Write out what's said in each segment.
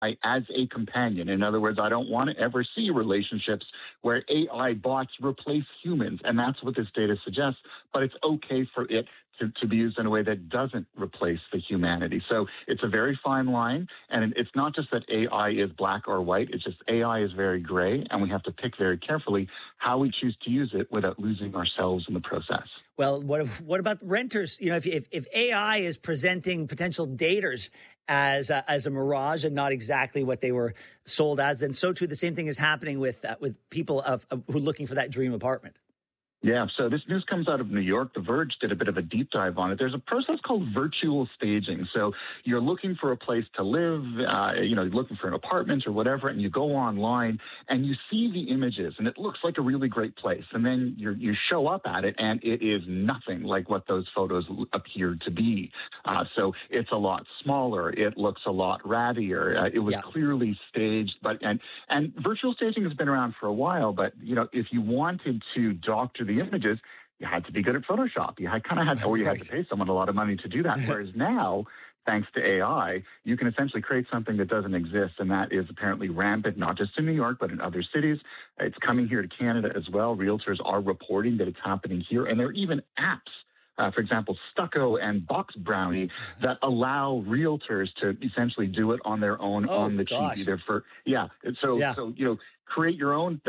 as a companion. In other words, I don't want to ever see relationships where AI bots replace humans, and that's what this data suggests, but it's okay for it to be used in a way that doesn't replace the humanity. So it's a very fine line, and it's not just that AI is black or white, it's just AI is very gray, and we have to pick very carefully how we choose to use it without losing ourselves in the process. Well, what about renters? You know, if AI is presenting potential daters as a mirage and not exactly what they were sold as, then so too the same thing is happening with people who are looking for that dream apartment. Yeah, so this news comes out of New York. The Verge did a bit of a deep dive on it. There's a process called virtual staging. So you're looking for a place to live, you're looking for an apartment or whatever, and you go online and you see the images, and it looks like a really great place. And then you show up at it, and it is nothing like what those photos appeared to be. So it's a lot smaller. It looks a lot rattier. It was clearly staged, and virtual staging has been around for a while. But if you wanted to doctor the images, you had to be good at Photoshop. You had to pay someone a lot of money to do that. Whereas now, thanks to AI, you can essentially create something that doesn't exist, and that is apparently rampant, not just in New York, but in other cities. It's coming here to Canada as well. Realtors are reporting that it's happening here, and there are even apps, for example, Stucco and Box Brownie, that allow realtors to essentially do it on their own on the cheap. So create your own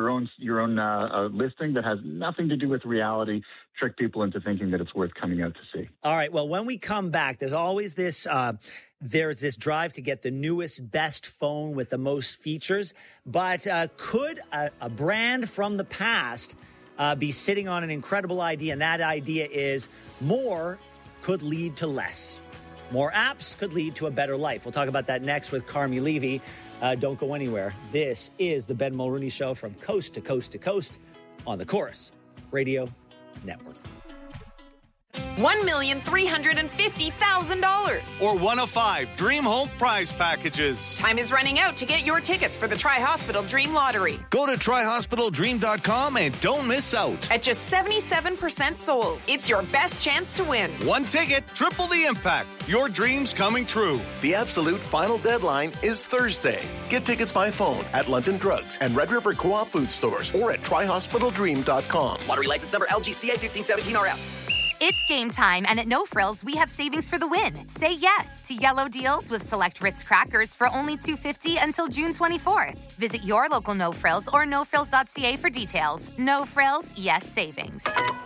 listing that has nothing to do with reality, trick people into thinking that it's worth coming out to see. All right. Well, when we come back, there's always this drive to get the newest, best phone with the most features. But could a brand from the past be sitting on an incredible idea? And that idea is more could lead to less. More apps could lead to a better life. We'll talk about that next with Carmi Levy. Don't go anywhere. This is the Ben Mulroney Show from coast to coast to coast on the Chorus Radio Network. $1,350,000. Or one of 5 Dream Home prize packages. Time is running out to get your tickets for the Tri-Hospital Dream Lottery. Go to TriHospitalDream.com and don't miss out. At just 77% sold, it's your best chance to win. One ticket, triple the impact. Your dreams coming true. The absolute final deadline is Thursday. Get tickets by phone at London Drugs and Red River Co-op food stores or at TriHospitalDream.com. Lottery license number LGCA 1517RF. It's game time, and at No Frills, we have savings for the win. Say yes to yellow deals with select Ritz crackers for only $2.50 until June 24th. Visit your local No Frills or nofrills.ca for details. No Frills, yes savings.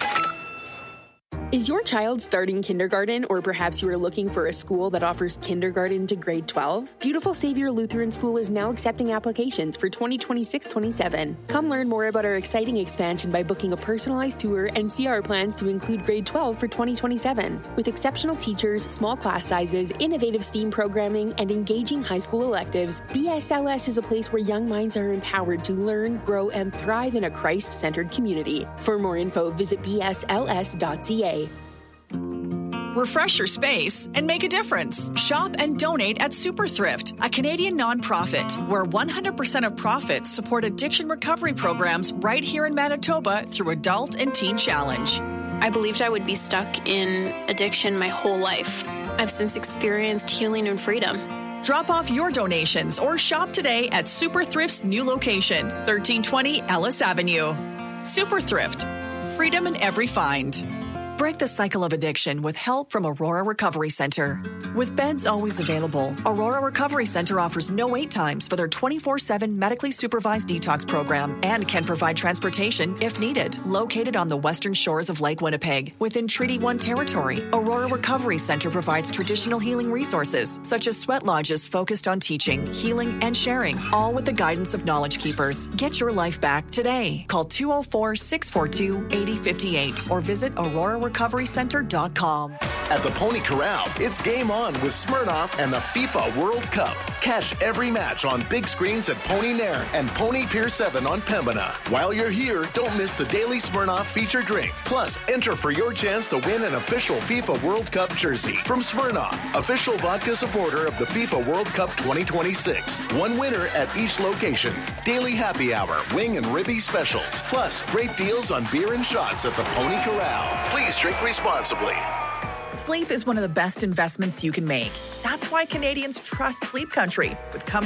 Is your child starting kindergarten, or perhaps you are looking for a school that offers kindergarten to grade 12? Beautiful Savior Lutheran School is now accepting applications for 2026-27. Come learn more about our exciting expansion by booking a personalized tour and see our plans to include grade 12 for 2027. With exceptional teachers, small class sizes, innovative STEAM programming, and engaging high school electives, BSLS is a place where young minds are empowered to learn, grow, and thrive in a Christ-centered community. For more info, visit bsls.ca. Refresh your space and make a difference. Shop and donate at Super Thrift, a Canadian nonprofit where 100% of profits support addiction recovery programs right here in Manitoba through Adult and Teen Challenge. I believed I would be stuck in addiction my whole life. I've since experienced healing and freedom. Drop off your donations or shop today at Super Thrift's new location, 1320 Ellis Avenue. Super Thrift, freedom in every find. Break the cycle of addiction with help from Aurora Recovery Center. With beds always available, Aurora Recovery Center offers no wait times for their 24/7 medically supervised detox program and can provide transportation if needed. Located on the western shores of Lake Winnipeg, within Treaty 1 territory, Aurora Recovery Center provides traditional healing resources such as sweat lodges focused on teaching, healing, and sharing, all with the guidance of Knowledge Keepers. Get your life back today. Call 204-642-8058 or visit AuroraRecoveryCenter.com. At the Pony Corral, it's game on with Smirnoff and the FIFA World Cup. Catch every match on big screens at Pony Nairn and Pony Pier 7 on Pembina. While you're here, don't miss the daily Smirnoff feature drink. Plus, enter for your chance to win an official FIFA World Cup jersey from Smirnoff, official vodka supporter of the FIFA World Cup 2026. One winner at each location. Daily happy hour, wing and ribby specials. Plus, great deals on beer and shots at the Pony Corral. Please drink responsibly. Sleep is one of the best investments you can make. That's why Canadians trust Sleep Country with